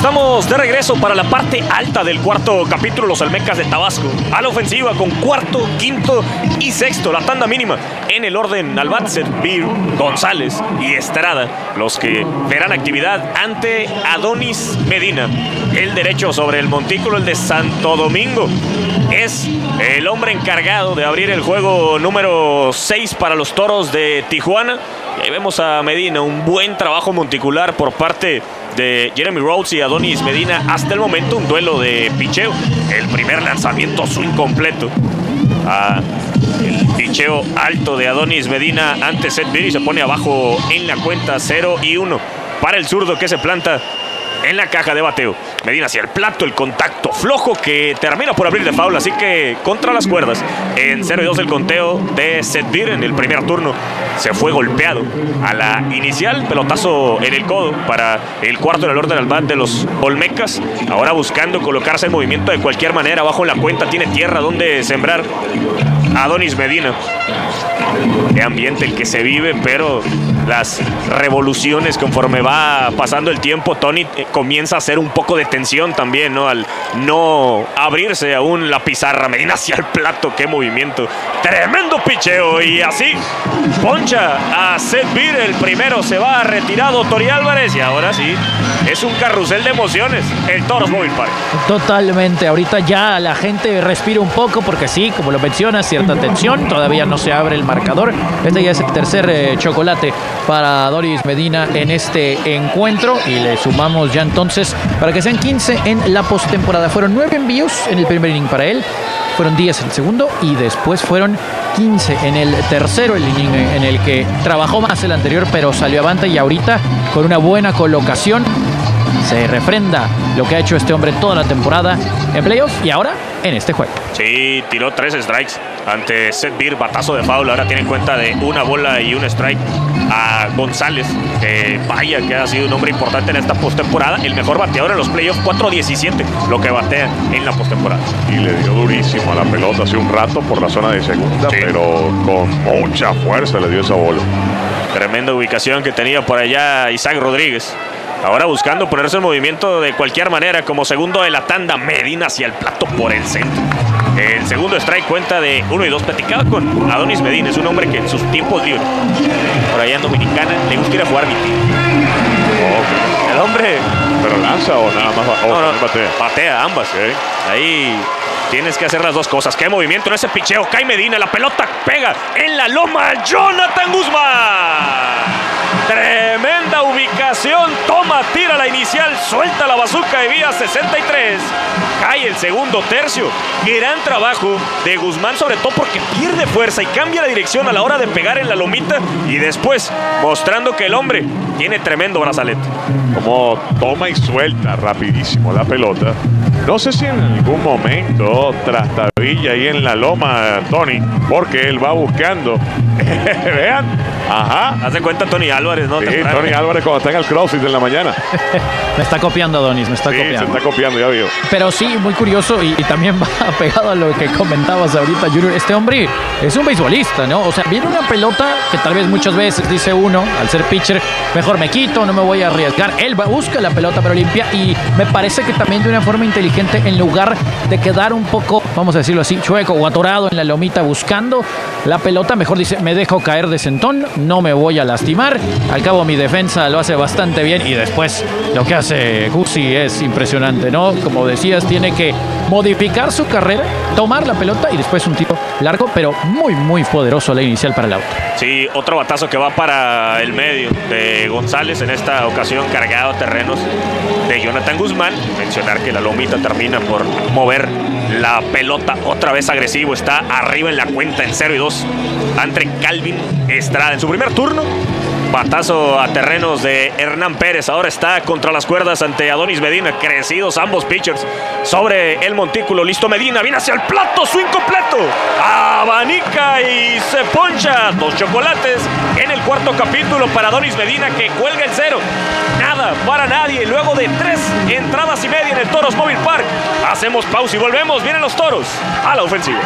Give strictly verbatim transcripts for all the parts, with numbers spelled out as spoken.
Estamos de regreso para la parte alta del cuarto capítulo. Los Olmecas de Tabasco a la ofensiva con cuarto, quinto y sexto. La tanda mínima en el orden al bat, Sedbir, González y Estrada, los que verán actividad ante Adonis Medina. El derecho sobre el montículo, el de Santo Domingo, es el hombre encargado de abrir el juego número seis para los Toros de Tijuana. Y ahí vemos a Medina, un buen trabajo monticular por parte de Jeremy Rhodes y Adonis Medina. Hasta el momento un duelo de picheo. El primer lanzamiento swing completo. Ah, el picheo alto de Adonis Medina ante Sedbir y se pone abajo en la cuenta cero y uno para el zurdo que se planta en la caja de bateo. Medina hacia el plato, el contacto flojo que termina por abrir de foul, así que contra las cuerdas. En cero y dos el conteo de Sedbir. En el primer turno se fue golpeado a la inicial, pelotazo en el codo para el cuarto en el orden al bat de los Olmecas. Ahora buscando colocarse en movimiento de cualquier manera. Abajo en la cuenta tiene tierra donde sembrar Adonis Medina. Qué ambiente el que se vive, pero las revoluciones conforme va pasando el tiempo, Tony eh, comienza a hacer un poco de tensión también, ¿no? Al no abrirse aún la pizarra. Medina hacia el plato, qué movimiento, tremendo picheo, y así poncha a Sedbir. El primero se va retirado Tori Álvarez, y ahora sí es un carrusel de emociones el Toros Mobile Park. Totalmente, ahorita ya la gente respira un poco porque sí, como lo mencionas, cierta tensión, todavía no se abre el marcador. Este ya es el tercer eh, chocolate para Adonis Medina en este encuentro, y le sumamos ya entonces para que sean quince en la postemporada. Fueron nueve envíos en el primer inning para él, fueron diez en el segundo y después fueron quince en el tercero, el inning en el que trabajó más el anterior pero salió avante, y ahorita con una buena colocación se refrenda lo que ha hecho este hombre toda la temporada en playoff y ahora en este juego. Sí, tiró tres strikes ante Sedbir, batazo de foul. Ahora tiene en cuenta de una bola y un strike a González, que vaya que ha sido un hombre importante en esta postemporada. El mejor bateador en los playoffs, cuatro diecisiete lo que batea en la postemporada. Y le dio durísimo a la pelota hace un rato por la zona de segunda, sí, pero con mucha fuerza le dio esa bola. Tremenda ubicación que tenía por allá Isaac Rodríguez. Ahora buscando ponerse en movimiento de cualquier manera como segundo de la tanda. Medina hacia el plato por el centro. El segundo strike, cuenta de uno y dos. Platicaba con Adonis Medina, es un hombre que en sus tiempos libres, por allá en Dominicana, le gusta ir a jugar bitín. Oh, el hombre... ¿Pero lanza o nada más oh, no, no, batea? Batea ambas. ¿eh? Ahí tienes que hacer las dos cosas. Qué movimiento en ese picheo. Cae Medina, la pelota pega en la loma. Jonathan Guzmán. Tremenda ubicación, toma, tira la inicial, suelta la bazuca de vía sesenta y tres. Cae el segundo tercio. Gran trabajo de Guzmán, sobre todo porque pierde fuerza y cambia la dirección a la hora de pegar en la lomita, y después mostrando que el hombre tiene tremendo brazalete. Como toma y suelta rapidísimo la pelota. No sé si en algún momento trastabilla ahí en la loma, Tony, porque él va buscando. Vean. Ajá. Hace cuenta Tony Álvarez, ¿no? Sí, Temprano. Tony Álvarez cuando está en el CrossFit en la mañana. Me está copiando Adonis, me está sí, copiando. se está copiando, ya vio. Pero sí, muy curioso, y, y también va pegado a lo que comentabas ahorita, Junior. Este hombre es un beisbolista, ¿no? O sea, viene una pelota que tal vez muchas veces dice uno, al ser pitcher, mejor me quito, no me voy a arriesgar. Él va, busca la pelota pero limpia, y me parece que también de una forma inteligente, en lugar de quedar un poco, vamos a decirlo así, chueco o atorado en la lomita buscando la pelota, mejor dice, me dejo caer de sentón, no me voy a lastimar. Al cabo mi defensa lo hace bastante bien, y después lo que hace Gusi es impresionante, ¿no? Como decías, tiene que modificar su carrera, tomar la pelota y después un tiro largo, pero muy, muy poderoso la inicial para el auto. Sí, otro batazo que va para el medio de González, en esta ocasión cargado a terrenos de Jonathan Guzmán. Mencionar que la lomita termina por mover la pelota otra vez agresivo. Está arriba en la cuenta en cero y dos ante Calvin Estrada. En su primer turno, batazo a terrenos de Hernán Pérez. Ahora está contra las cuerdas ante Adonis Medina. Crecidos ambos pitchers sobre el montículo. Listo Medina, viene hacia el plato, swing completo. Abanica y se poncha. Dos chocolates en el cuarto capítulo para Adonis Medina, que cuelga el cero. Nada para nadie. Luego de tres entradas y media en el Toros Mobile Park, hacemos pausa y volvemos. Vienen los Toros a la ofensiva.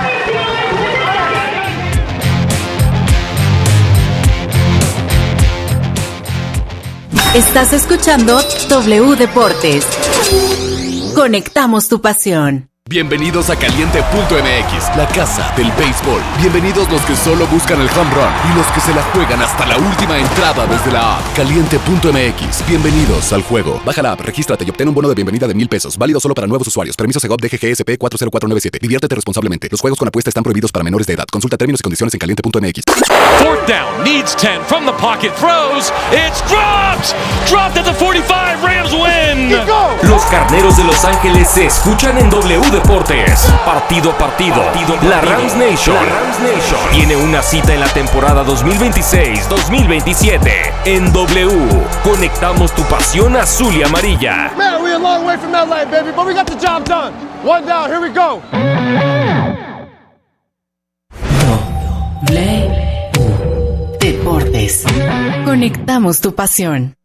Estás escuchando W Deportes. Conectamos tu pasión. Bienvenidos a Caliente punto M X, la casa del béisbol. Bienvenidos los que solo buscan el home run y los que se la juegan hasta la última entrada desde la app. Caliente punto M X, bienvenidos al juego. Baja la app, regístrate y obtén un bono de bienvenida de mil pesos. Válido solo para nuevos usuarios. Permiso Segov D G G S P cuatro cero cuatro nueve siete. Diviértete responsablemente. Los juegos con apuesta están prohibidos para menores de edad. Consulta términos y condiciones en caliente punto M X. Fourth down, needs ten from the pocket, throws, it's dropped! Dropped at the forty-five, Rams win! Los Carneros de Los Ángeles se escuchan en W Deportes. Partido a partido, partido, partido. La Rams Nation, la Rams Nation tiene una cita en la temporada dos mil veintiséis dos mil veintisiete. En W, conectamos tu pasión azul y amarilla. Man, we're a long way from L A, baby, but we got the job done. One down, here we go. W Deportes. Conectamos tu pasión.